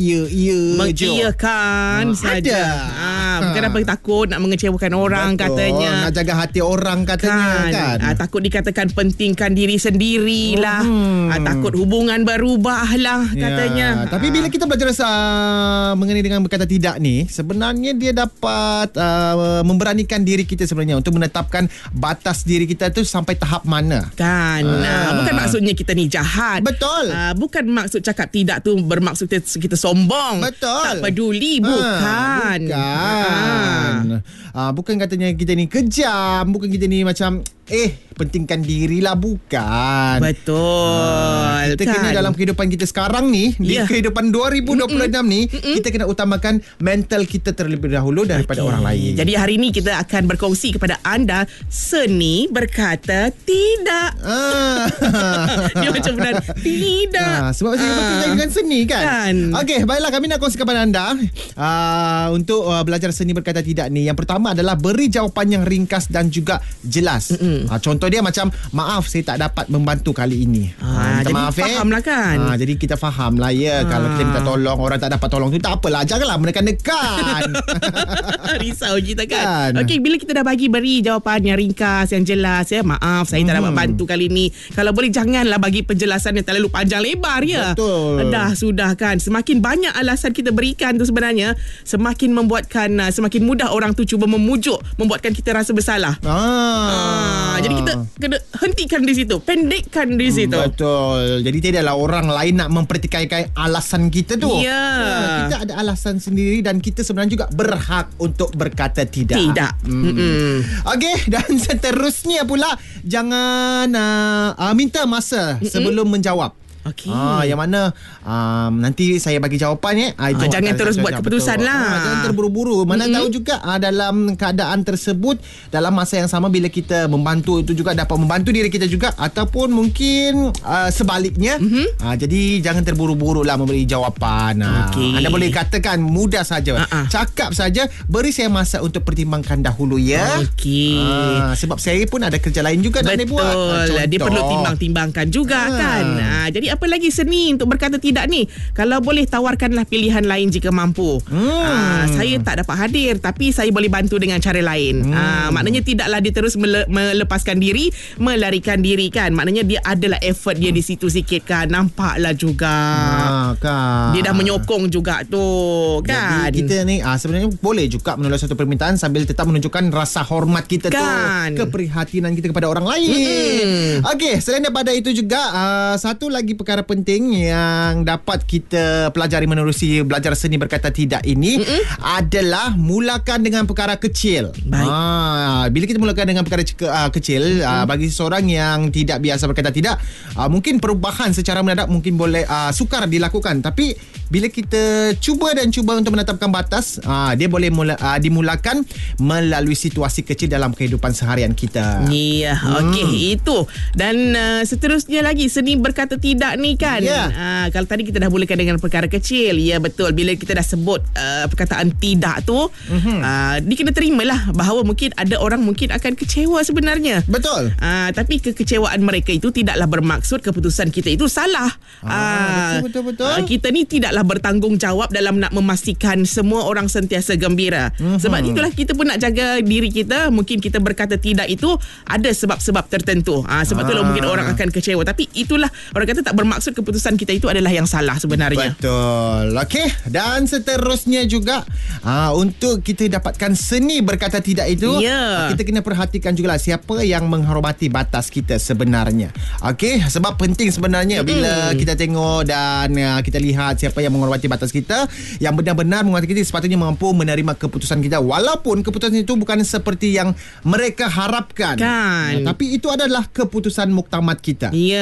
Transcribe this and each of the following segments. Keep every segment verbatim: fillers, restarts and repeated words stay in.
Ya, ya, mengiyakan saja. Ah, bukan apa takut nak mengecewakan orang. Betul. Katanya. Nak jaga hati orang katanya kan. kan? Ah, takut dikatakan pentingkan diri sendirilah. Hmm. Ah, takut hubungan berubah lah katanya. Ya, tapi bila kita belajar uh, mengenai dengan berkata tidak ni, sebenarnya dia dapat uh, memberanikan diri kita sebenarnya untuk menetapkan batas diri kita tu sampai tahap mana. Kan. Ah. Ah, bukan maksudnya kita ni jahat. Betul. Ah, bukan maksud cakap tidak tu bermaksud kita, kita sombong. Betul. Tak peduli. Bukan. Ha, bukan. Ha, bukan katanya kita ni kejam. Bukan kita ni macam eh pentingkan dirilah. Bukan. Betul. Ha, kita kan? kena dalam kehidupan kita sekarang ni, yeah. di kehidupan dua ribu dua puluh enam Mm-mm. ni, Mm-mm. kita kena utamakan mental kita terlebih dahulu daripada okay. orang lain. Jadi hari ni kita akan berkongsi kepada anda seni berkata tidak. Ah. Dia macam benar tidak. Ah, sebab saya ah. dengan seni kan. kan? Okey, baiklah, kami nak kongsi kepada anda uh, untuk uh, belajar seni berkata tidak ni. Yang pertama adalah beri jawapan yang ringkas dan juga jelas. Uh, contoh dia macam, maaf saya tak dapat membantu kali ini. Ah, jadi maaf, faham eh. lah kan. Ah, jadi kita faham lah ya. Ah. Kalau kita minta tolong, orang tak dapat tolong tu tak apalah. Janganlah menekan-nekan. Risau kita kan. kan? Okey, bila kita dah bagi beri jawapan yang ringkas, yang jelas ya. Maaf saya hmm. tak dapat bantu kali ni. Kalau boleh janganlah bagi penjelasan yang terlalu panjang lebar ya. Betul. Dah sudah kan. Semakin banyak alasan kita berikan tu sebenarnya, semakin membuatkan uh, semakin mudah orang tu cuba memujuk, membuatkan kita rasa bersalah. Ah. Ah, jadi kita kena hentikan di situ, pendekkan di situ. Hmm, betul. Jadi tidaklah orang lain nak mempertikaikan alasan kita tu. Ya. Yeah. Kita ada alasan sendiri dan kita sebenarnya juga berhak untuk berkata tidak. Tidak. Hmm. Okey, dan seterusnya pula jangan uh, uh, minta masa Mm-mm. sebelum menjawab. Okey. Ah, yang mana um, nanti saya bagi jawapan eh. Ah, ah, jangan terus buat keputusan betul. lah. Ah, jangan terburu-buru. Mana mm-hmm. tahu juga ah, dalam keadaan tersebut, dalam masa yang sama bila kita membantu itu juga dapat membantu diri kita juga, ataupun mungkin uh, sebaliknya. Mm-hmm. Ah, jadi jangan terburu-buru lah memberi jawapan. Ah, okay. Anda boleh katakan mudah saja. Uh-uh. Cakap saja, beri saya masa untuk pertimbangkan dahulu ya. Okey. Ah, sebab saya pun ada kerja lain juga nak buat. Betul. Ah, dia perlu timbang-timbangkan juga ah. kan. Ah, jadi apa lagi seni untuk berkata tidak ni? Kalau boleh tawarkanlah pilihan lain jika mampu. Hmm. Aa, saya tak dapat hadir tapi saya boleh bantu dengan cara lain. Hmm. Aa, maknanya tidaklah dia terus mele- melepaskan diri, melarikan diri kan. Maknanya dia adalah effort dia di situ sikit kan. Nampaklah juga. Ha, kan. Dia dah menyokong juga tu kan. Jadi kita ni aa, sebenarnya boleh juga menolak satu permintaan sambil tetap menunjukkan rasa hormat kita kan. tu, keprihatinan kita kepada orang lain. Hmm. Okey, selain daripada itu juga aa, satu lagi perkara penting yang dapat kita pelajari menerusi belajar seni berkata tidak ini Mm-mm. adalah mulakan dengan perkara kecil. Ha, bila kita mulakan dengan perkara ke, uh, kecil, uh, bagi seseorang yang tidak biasa berkata tidak, uh, mungkin perubahan secara mendadak mungkin boleh uh, sukar dilakukan. Tapi bila kita cuba dan cuba untuk menetapkan batas, uh, dia boleh mula, uh, dimulakan melalui situasi kecil dalam kehidupan seharian kita. Ya, yeah, hmm. okey, itu. Dan uh, seterusnya lagi seni berkata tidak ni kan. Yeah. Uh, kalau tadi kita dah mulakan dengan perkara kecil. Ya betul. Bila kita dah sebut uh, perkataan tidak tu, mm-hmm. uh, dia kena terimalah bahawa mungkin ada orang mungkin akan kecewa sebenarnya. Betul. Uh, tapi kekecewaan mereka itu tidaklah bermaksud keputusan kita itu salah. Ah, uh, betul-betul. Uh, kita ni tidaklah bertanggungjawab dalam nak memastikan semua orang sentiasa gembira. Mm-hmm. Sebab itulah kita pun nak jaga diri kita. Mungkin kita berkata tidak itu ada sebab-sebab tertentu. Uh, sebab ah. itulah mungkin orang akan kecewa. Tapi itulah orang kata tak bermaksud keputusan kita itu adalah yang salah sebenarnya. Betul. Okey, dan seterusnya juga aa, untuk kita dapatkan seni berkata tidak itu, yeah. kita kena perhatikan jugalah siapa yang menghormati batas kita sebenarnya. Okey, sebab penting sebenarnya mm. bila kita tengok dan aa, kita lihat siapa yang menghormati batas kita, yang benar-benar menghormati kita, sepatutnya mampu menerima keputusan kita walaupun keputusan itu bukan seperti yang mereka harapkan. Kan. Nah, tapi itu adalah keputusan muktamad kita. Ya.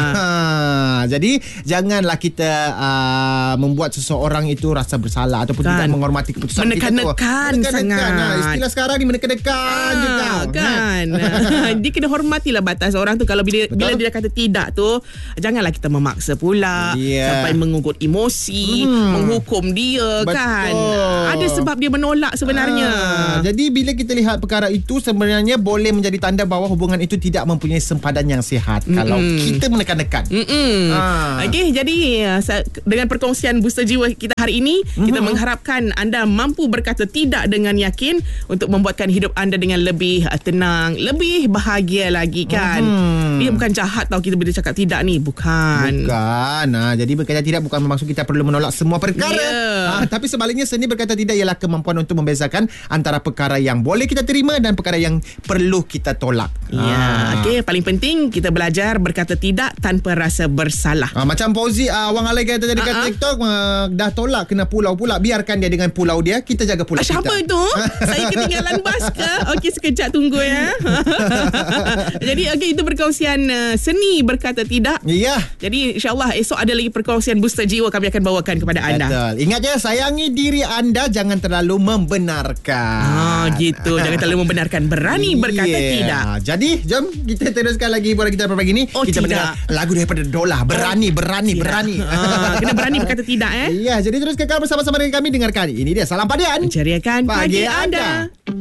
Yeah. Jadi janganlah kita uh, membuat seseorang itu rasa bersalah ataupun kan. tidak menghormati keputusan menekan-nekan kita tu. Menekan-nekan sangat. Nah, istilah sekarang ni menekan-nekan ah, juga. Kan. Dia kena hormatilah batas orang tu. Kalau bila, bila dia kata tidak tu, janganlah kita memaksa pula yeah. sampai mengugut emosi, hmm. menghukum dia. Betul. Kan. Ada sebab dia menolak sebenarnya. Ah, jadi bila kita lihat perkara itu sebenarnya boleh menjadi tanda bahawa hubungan itu tidak mempunyai sempadan yang sihat. Mm-mm. Kalau kita menekan-nekan. Mm-mm. Mm-mm. Ah. Okey, jadi dengan perkongsian Booster Jiwa kita hari ini, mm-hmm. kita mengharapkan anda mampu berkata tidak dengan yakin untuk membuatkan hidup anda dengan lebih tenang, lebih bahagia lagi kan. Mm-hmm. Dia bukan jahat tau kita bila cakap tidak ni, bukan. Bukan. Ha, jadi berkata tidak bukan bermaksud kita perlu menolak semua perkara. Yeah. Ha, tapi sebaliknya seni berkata tidak ialah kemampuan untuk membezakan antara perkara yang boleh kita terima dan perkara yang perlu kita tolak. Ya, yeah. ha. Okey, paling penting kita belajar berkata tidak tanpa rasa bersalah. Ha, macam Fauzi, uh, Wang Alai kata dekat uh-huh. TikTok, uh, dah tolak kena pulau pula. Biarkan dia dengan pulau dia, kita jaga pulau ah, kita. Siapa itu? Saya ketinggalan bas ke? Okey, sekejap tunggu ya. Jadi okey, itu perkongsian uh, seni berkata tidak. Ya. Yeah. Jadi insya-Allah esok ada lagi perkongsian Booster Jiwa kami akan bawakan kepada anda. Betul. Ingat je, sayangi diri anda, jangan terlalu membenarkan. Ah, gitu. Jangan terlalu membenarkan, berani yeah. berkata tidak. Jadi, jom kita teruskan lagi buat kita pagi ni. Oh, kita mendengar lagu daripada Dola. Berani, berani, tidak. berani. Ah, kena berani berkata tidak eh. Ya, jadi terus kekal bersama-sama dengan kami. Dengarkan. Ini dia Salam Padian. Menceriakan pagi, pagi anda. anda.